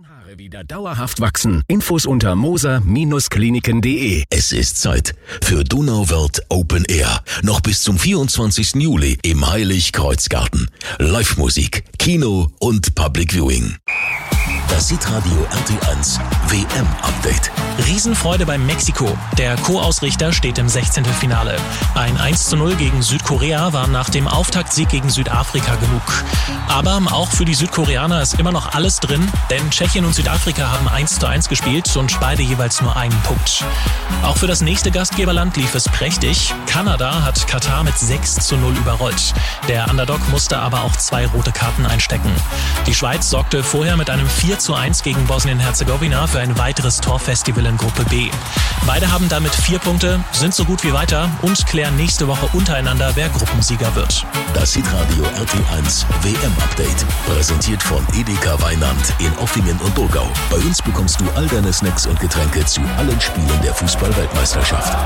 Haare wieder dauerhaft wachsen. Infos unter moser-kliniken.de. Es ist Zeit für Donauwörth Open Air. Noch bis zum 24. Juli im Heiligkreuzgarten. Live-Musik, Kino und Public Viewing. Das Hitradio RT1 WM-Update. Riesenfreude beim Mexiko. Der Co-Ausrichter steht im 16. Finale. Ein 1:0 gegen Südkorea war nach dem Auftaktsieg gegen Südafrika genug. Aber auch für die Südkoreaner ist immer noch alles drin, denn Tschechien und Südafrika haben 1:1 gespielt und beide jeweils nur einen Punkt. Auch für das nächste Gastgeberland lief es prächtig. Kanada hat Katar mit 6:0 überrollt. Der Underdog musste aber auch 2 rote Karten einstecken. Die Schweiz sorgte vorher mit einem 4:1 gegen Bosnien-Herzegowina für ein weiteres Torfestival in Gruppe B. Beide haben damit 4 Punkte, sind so gut wie weiter und klären nächste Woche untereinander, wer Gruppensieger wird. Das Hitradio RT1 WM-Update. Präsentiert von Edeka Weinand in Oftingen und Burgau. Bei uns bekommst du all deine Snacks und Getränke zu allen Spielen der Fußball-Weltmeisterschaft.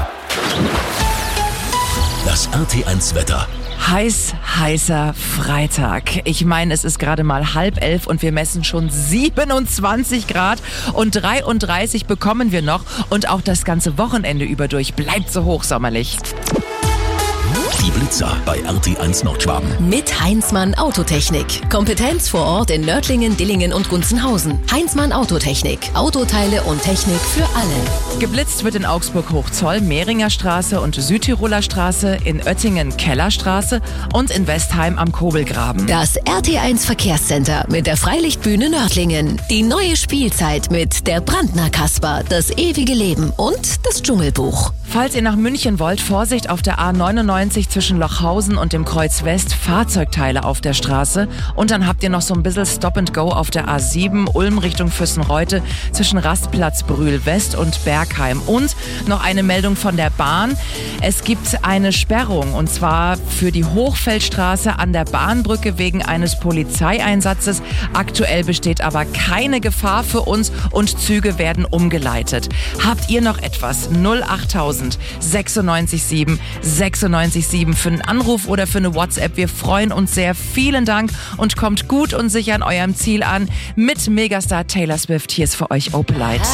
Das RT1 Wetter. Heißer Freitag. Ich meine, es ist gerade mal 10:30 und wir messen schon 27 Grad und 33 bekommen wir noch und auch das ganze Wochenende über durch bleibt so hochsommerlich. Die Blitzer bei RT1 Nordschwaben. Mit Heinzmann Autotechnik. Kompetenz vor Ort in Nördlingen, Dillingen und Gunzenhausen. Heinzmann Autotechnik. Autoteile und Technik für alle. Geblitzt wird in Augsburg-Hochzoll, Mehringer Straße und Südtiroler Straße, in Oettingen Kellerstraße und in Westheim am Kobelgraben. Das RT1 Verkehrscenter mit der Freilichtbühne Nördlingen. Die neue Spielzeit mit der Brandner Kasper, das ewige Leben und das Dschungelbuch. Falls ihr nach München wollt, Vorsicht auf der A99 zwischen Lochhausen und dem Kreuz West, Fahrzeugteile auf der Straße. Und dann habt ihr noch so ein bisschen Stop and Go auf der A7, Ulm Richtung Füssenreute zwischen Rastplatz Brühl West und Bergheim. Und noch eine Meldung von der Bahn. Es gibt eine Sperrung und zwar für die Hochfeldstraße an der Bahnbrücke wegen eines Polizeieinsatzes. Aktuell besteht aber keine Gefahr für uns und Züge werden umgeleitet. Habt ihr noch etwas? 08000 967 967 für einen Anruf oder für eine WhatsApp. Wir freuen uns sehr. Vielen Dank und kommt gut und sicher an eurem Ziel an. Mit Megastar Taylor Swift. Hier ist für euch Opelite.